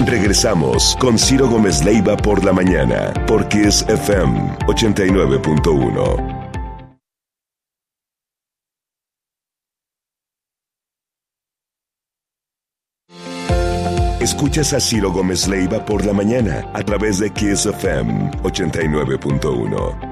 Regresamos con Ciro Gómez Leiva por la mañana, por Kiss FM 89.1. Escuchas a Ciro Gómez Leiva por la mañana a través de Kiss FM 89.1.